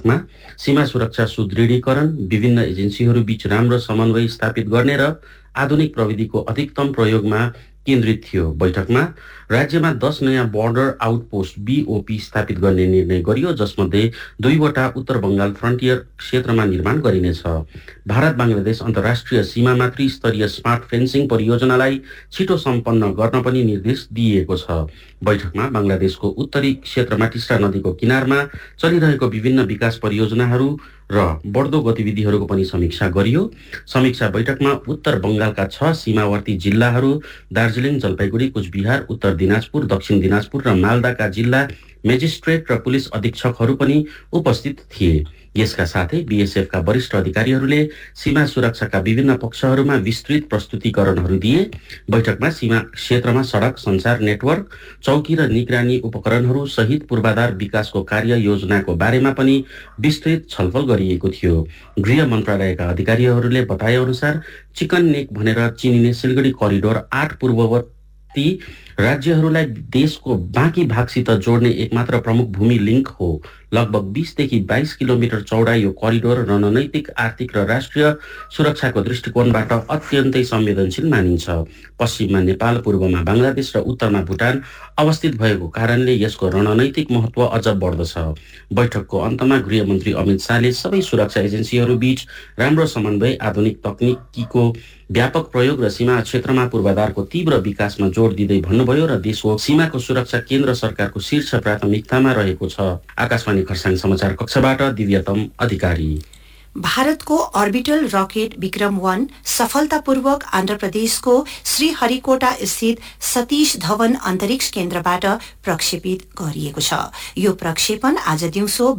बैठकमा सीमा सुरक्षा सुदृढीकरण, विभिन्न एजेन्सीहरू बीच राम्रो समन्वय स्थापित गर्ने र आधुनिक प्रविधिको अधिकतम प्रयोगमा केन्द्रित थियो। बैठकमा राज्यमा 10 नयाँ बोर्डर आउटपोस्ट BOP स्थापित गर्ने निर्णय गरियो, जसमध्ये 2वटा उत्तर बंगाल फ्रन्टियर क्षेत्रमा निर्माण गरिनेछ। भारत बांग्लादेश अन्तर्राष्ट्रिय सीमामा त्रिस्तरीय स्मार्ट फेन्सिङ परियोजनालाई छिटो सम्पन्न गर्न पनि निर्देश दिइएको छ। बैठकमा बंगलादेशको उत्तरी क्षेत्रमा टिस्टा नदीको किनारमा चलिरहेको विभिन्न विकास परियोजनाहरू र बढ्दो गतिविधिहरूको पनि समीक्षा गरियो। समीक्षा बैठकमा उत्तर बंगालका 6 सीमावर्ती जिल्लाहरू दार्जिलिङ, जलपाइगुडी, कुचबिहार, उत्तर दिनाजपुर, दक्षिण दिनाजपुर र मालदाका जिल्ला मेजिस्ट्रेट र पुलिस अधीक्षकहरू पनि उपस्थित थिए। यसका साथै BSF का वरिष्ठ अधिकारीहरूले सीमा सुरक्षाका विभिन्न पक्षहरूमा विस्तृत प्रस्तुतिकरणहरू दिए। बैठकमा सीमा क्षेत्रमा सडक सञ्चार नेटवर्क, चौकी र निगरानी उपकरणहरू सहित पूर्वाधार विकासको कार्य योजनाको बारेमा पनि विस्तृत छलफल गरिएको थियो। गृह मन्त्रालयका अधिकारीहरूले बताए अनुसार चिकन नेक भनेर चिनिने सिलगढी करिडोर 8 पूर्ववर्ती राज्यहरूलाई देशको बाँकी भागसित जोड्ने एकमात्र प्रमुख भूमि लिङ्क हो। लगभग 20 देखि 22 किलोमिटर चौडा यो करिडोर रणनैतिक, आर्थिक र राष्ट्रिय सुरक्षाको दृष्टिकोणबाट अत्यन्तै संवेदनशील मानिन्छ। पश्चिममा नेपाल, पूर्वमा बंगलादेश र उत्तरमा भुटान अवस्थित भएको कारणले यसको रणनैतिक महत्व अझ बढ्दछ। बैठकको अन्तमा गृहमन्त्री अमित शाहले सबै सुरक्षा एजेन्सीहरू बीच राम्रो समन्वय, आधुनिक तकनिकीको व्यापक प्रयोग र सीमा क्षेत्रमा पूर्वाधारको तीव्र विकासमा जोड दिँदै भन्नुभयो र देशको सीमाको सुरक्षा केन्द्र सरकारको शीर्ष प्राथमिकतामा रहेको छ। आकाशवाणी खरसाङ समाचार कक्षबाट दिव्यतम अधिकारी। भारतको अर्बिटल रकेट विक्रम-1 सफलतापूर्वक आन्ध्र प्रदेशको श्रीहरिकोटा स्थित सतीश धवन अन्तरिक्ष केन्द्रबाट प्रक्षेपित गरिएको छ। यो प्रक्षेपण आज दिउँसो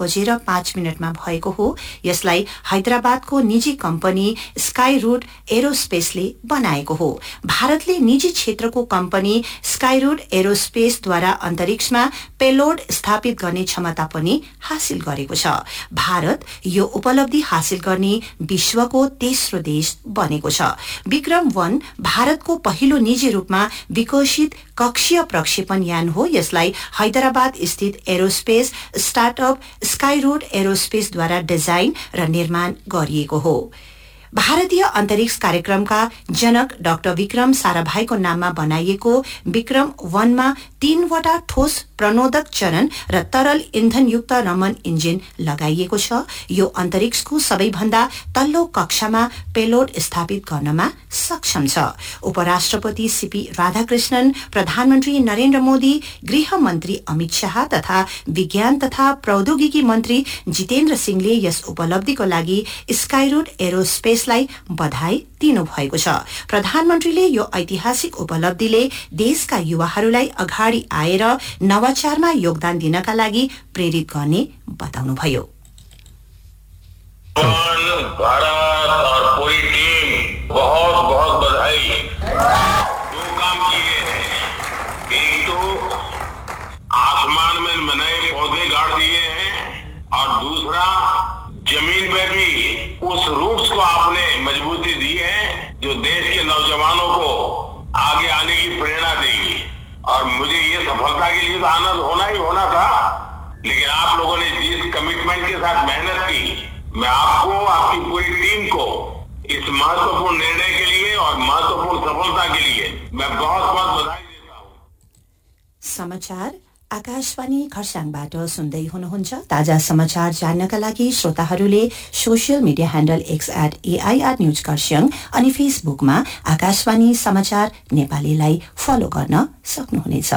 12:05 मा भएको हो। यसलाई हैदराबादको निजी कम्पनी स्काई रूट एरोस्पेसले बनाएको हो। भारतले निजी क्षेत्रको कम्पनी स्काई रूट एरोस्पेसद्वारा अन्तरिक्षमा पेलोड स्थापित गर्ने क्षमता पनि हासिल गरेको छ। भारत यो उपलब्धि हासिल गर्ने विश्वको तेस्रो देश बनेको छ। विक्रम-1 भारतको पहिलो निजी रूपमा विकसित कक्षीय प्रक्षेपण यान हो। यसलाई हैदराबाद स्थित aerospace startup sky route एरोस्पेसद्वारा design र निर्माण गरिएको हो। भारतीय अन्तरिक्ष कार्यक्रमका जनक डाक्टर विक्रम साराभाईको नाममा बनाइएको विक्रम-1 मा 3वटा ठोस प्रणोदक चरण र तरल इन्धनयुक्त रमन इन्जिन लगाइएको छ। यो अन्तरिक्षको सबैभन्दा तल्लो कक्षामा पेलोड स्थापित गर्नमा सक्षम छ। उपराष्ट्रपति सीपी राधाकृष्णन, प्रधानमन्त्री नरेन्द्र मोदी, गृहमन्त्री अमित शाह तथा विज्ञान तथा प्रौद्योगिकी मन्त्री जितेन्द्र सिंहले यस उपलब्धिको लागि स्काई रूट एरोस्पेसलाई बधाई दिनुभएको छ। प्रधानमन्त्रीले यो ऐतिहासिक उपलब्धिले देशका युवाहरूलाई अगाडि आएर नवाचारमा योगदान दिनका लागि प्रेरित गर्ने बताउनुभयो। भारत और पूरी टीम बहुत बहुत बधाई। 2 काम किए हैं। एक तो आसमान में नए पौधे गाड़ दिए हैं और दूसरा जमीन में भी उस रूट्स को आपने मजबूती दी है जो देश के नौजवानों को आगे आने की प्रेरणा देगी। और मुझे ये सफलता के लिए तो आनंद होना ही होना था, लेकिन आप लोगों ने जिस कमिटमेंट के साथ मेहनत की, मैं आपको, आपकी पूरी टीम को इस महत्वपूर्ण निर्णय के लिए और महत्वपूर्ण सफलता के लिए मैं बहुत बहुत बधाई देता हूँ। समाचार आकाशवाणी खरसाङबाट सुन्दै हुनुहुन्छ। ताजा समाचार जान्नका लागि श्रोताहरूले social media handle X @AIR news Kurseong अनि फेसबुकमा आकाशवाणी समाचार नेपालीलाई फलो गर्न सक्नुहुनेछ।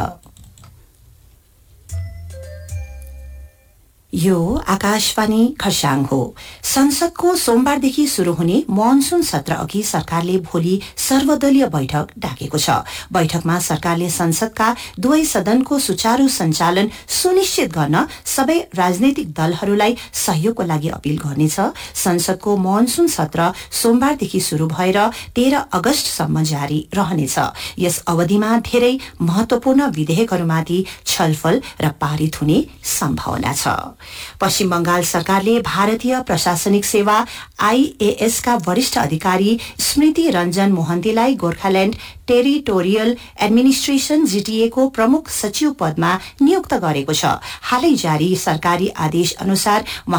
यो आकाशवाणी खरसाङ हो। संसदको सोमबारदेखि शुरू हुने मनसून सत्र अघि सरकारले भोलि सर्वदलीय बैठक डाकेको छ। बैठकमा सरकारले संसदका दुवै सदनको सुचारू सञ्चालन सुनिश्चित गर्न सबै राजनैतिक दलहरूलाई सहयोगको लागि अपील गर्नेछ। संसदको मनसून सत्र सोमबारदेखि शुरू भएर 13 अगस्तसम्म जारी रहनेछ। यस अवधिमा धेरै महत्वपूर्ण विधेयकहरूमाथि छलफल र पारित हुने सम्भावना छ। पश्चिम बंगाल सरकारले भारतीय प्रशासनिक सेवा IAS का वरिष्ठ अधिकारी स्मृति रञ्जन मोहन्तीलाई गोर्खाल्याण्ड टेरिटोरियल एडमिनिस्ट्रेशन GTA को प्रमुख सचिव पदमा नियुक्त गरेको छ। हालै जारी सरकारी आदेश अनुसार